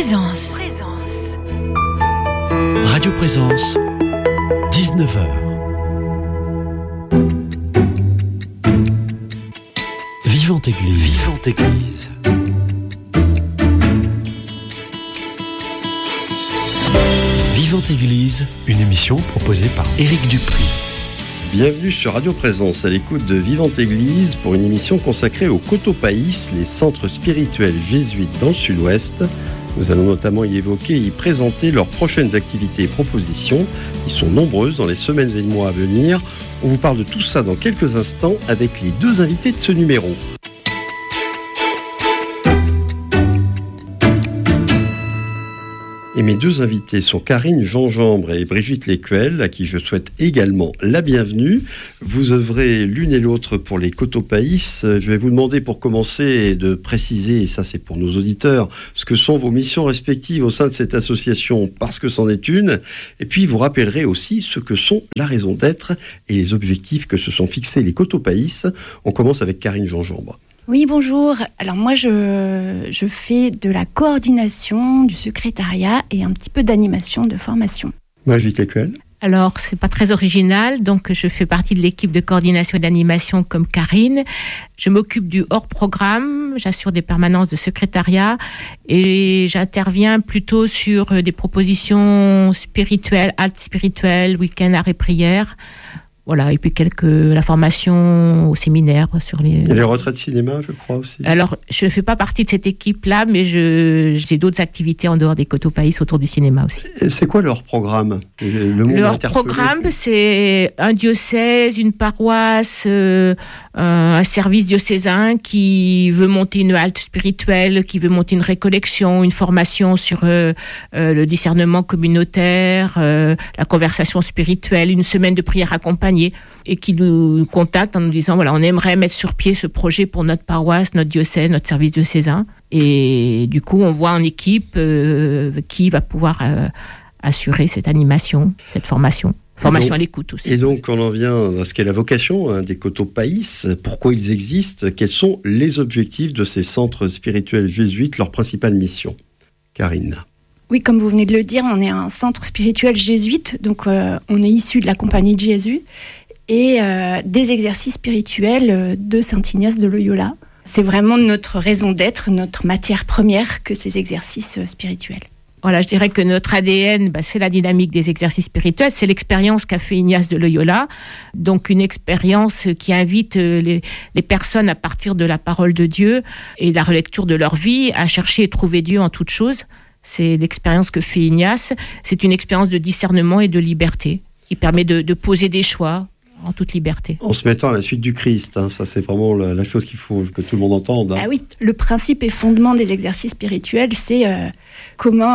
Présence. Radio Présence, 19h. Vivante Église. Vivante Église. Vivante Église, une émission proposée par Éric Dupri. Bienvenue sur Radio Présence, à l'écoute de Vivante Église pour une émission consacrée au Cotopaïs, les centres spirituels jésuites dans le Sud-Ouest. Nous allons notamment y évoquer et y présenter leurs prochaines activités et propositions, qui sont nombreuses dans les semaines et les mois à venir. On vous parle de tout ça dans quelques instants avec les deux invités de ce numéro. Et mes deux invités sont Karine Gingembre et Brigitte Lécuel, à qui je souhaite également la bienvenue. Vous œuvrez l'une et l'autre pour les Cotopaïs. Je vais vous demander pour commencer de préciser, et ça c'est pour nos auditeurs, ce que sont vos missions respectives au sein de cette association, parce que c'en est une. Et puis vous rappellerez aussi ce que sont la raison d'être et les objectifs que se sont fixés les Cotopaïs. On commence avec Karine Gingembre. Oui, bonjour. Alors moi, je fais de la coordination, du secrétariat et un petit peu d'animation, de formation. Brigitte Lécuel. Alors, c'est pas très original, donc je fais partie de l'équipe de coordination et d'animation comme Karine. Je m'occupe du hors-programme, j'assure des permanences de secrétariat et j'interviens plutôt sur des propositions spirituelles, haltes spirituelles, week-end, arrêt prière. Voilà, et puis la formation au séminaire sur les... Et les retraites cinéma, je crois aussi. Alors, je ne fais pas partie de cette équipe-là, mais j'ai d'autres activités en dehors des Cotopaïs autour du cinéma aussi. Et c'est quoi leur programme ? Leur programme, c'est un diocèse, une paroisse, un service diocésain qui veut monter une halte spirituelle, qui veut monter une récollection, une formation sur le discernement communautaire, la conversation spirituelle, une semaine de prière accompagnée, et qui nous contacte en nous disant voilà, on aimerait mettre sur pied ce projet pour notre paroisse, notre diocèse, notre service diocésain. Et du coup, on voit en équipe qui va pouvoir assurer cette animation, cette formation. Formation à l'écoute aussi. Et donc, on en vient à ce qu'est la vocation des Cotopaïs. Pourquoi ils existent ? Quels sont les objectifs de ces centres spirituels jésuites, leur principale mission ? Karine. Oui, comme vous venez de le dire, on est un centre spirituel jésuite, donc on est issu de la Compagnie de Jésus et des exercices spirituels de Saint Ignace de Loyola. C'est vraiment notre raison d'être, notre matière première que ces exercices spirituels. Voilà, je dirais que notre ADN, c'est la dynamique des exercices spirituels, c'est l'expérience qu'a fait Ignace de Loyola, donc une expérience qui invite les personnes à partir de la parole de Dieu et de la relecture de leur vie à chercher et trouver Dieu en toutes choses. C'est l'expérience que fait Ignace, c'est une expérience de discernement et de liberté qui permet de poser des choix en toute liberté. En se mettant à la suite du Christ, ça c'est vraiment la chose qu'il faut que tout le monde entende. Ah oui, le principe et fondement des exercices spirituels, c'est comment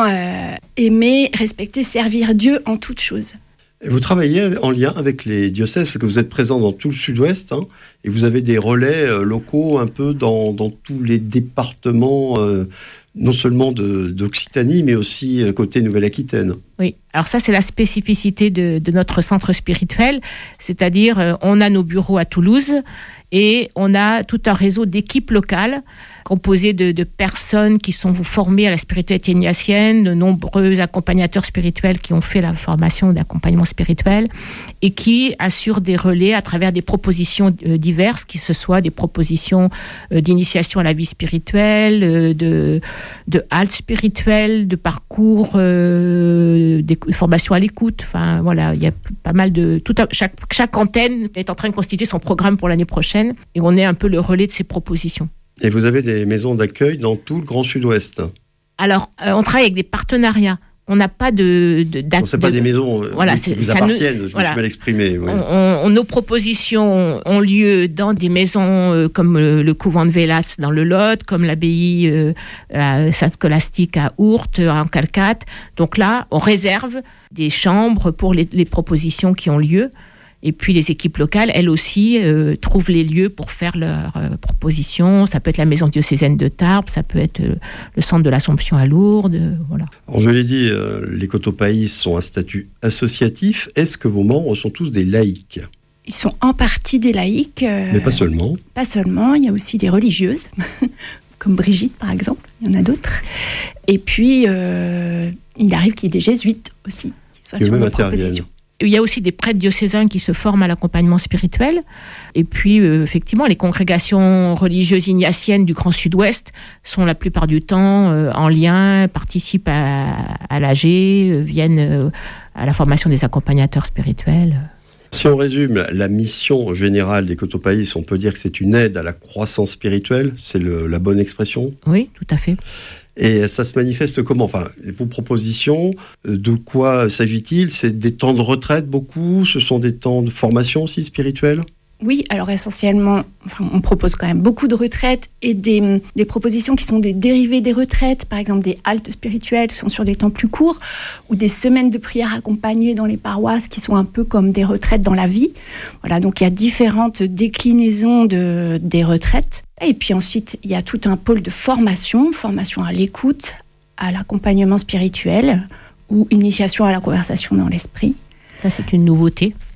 aimer, respecter, servir Dieu en toutes choses. Et vous travaillez en lien avec les diocèses, parce que vous êtes présent dans tout le Sud-Ouest, et vous avez des relais locaux un peu dans tous les départements, non seulement d'Occitanie, mais aussi côté Nouvelle-Aquitaine. Oui, alors ça c'est la spécificité de notre centre spirituel, c'est-à-dire on a nos bureaux à Toulouse et on a tout un réseau d'équipes locales composé de personnes qui sont formées à la spiritualité ignatienne, de nombreux accompagnateurs spirituels qui ont fait la formation d'accompagnement spirituel et qui assurent des relais à travers des propositions diverses, que ce soit des propositions d'initiation à la vie spirituelle, de halte spirituelle, de parcours, des formations à l'écoute. Enfin voilà, il y a pas mal de... Chaque antenne est en train de constituer son programme pour l'année prochaine et on est un peu le relais de ces propositions. Et vous avez des maisons d'accueil dans tout le Grand Sud-Ouest. Alors, on travaille avec des partenariats. On n'a pas c'est pas des maisons qui vous appartiennent, je me suis mal exprimé. Oui. Nos propositions ont lieu dans des maisons comme le couvent de Vélas dans le Lot, comme l'abbaye Sainte-Scolastique à Ourthe, en Calcate. Donc là, on réserve des chambres pour les propositions qui ont lieu. Et puis les équipes locales, elles aussi, trouvent les lieux pour faire leurs propositions. Ça peut être la maison diocésaine de Tarbes, ça peut être le centre de l'Assomption à Lourdes, voilà. Alors je l'ai dit, les Cotopaïs sont un statut associatif. Est-ce que vos membres sont tous des laïcs ? Ils sont en partie des laïcs. Mais pas seulement. Pas seulement, il y a aussi des religieuses. comme Brigitte par exemple, il y en a d'autres. Et puis, il arrive qu'il y ait des jésuites aussi, qui soient sur nos propositions. Il y a aussi des prêtres diocésains qui se forment à l'accompagnement spirituel. Et puis, effectivement, les congrégations religieuses ignatiennes du Grand Sud-Ouest sont la plupart du temps en lien, participent à l'AG, viennent à la formation des accompagnateurs spirituels. Si on résume la mission générale des Cotopaïs, on peut dire que c'est une aide à la croissance spirituelle, c'est la bonne expression ? Oui, tout à fait. Et ça se manifeste comment ? Enfin, vos propositions, de quoi s'agit-il ? C'est des temps de retraite beaucoup ? Ce sont des temps de formation aussi spirituelle ? Oui, alors essentiellement, on propose quand même beaucoup de retraites et des propositions qui sont des dérivés des retraites, par exemple des haltes spirituelles qui sont sur des temps plus courts, ou des semaines de prière accompagnées dans les paroisses qui sont un peu comme des retraites dans la vie. Voilà, donc il y a différentes déclinaisons des retraites. Et puis ensuite, il y a tout un pôle de formation à l'écoute, à l'accompagnement spirituel ou initiation à la conversation dans l'esprit. Ça, c'est une nouveauté.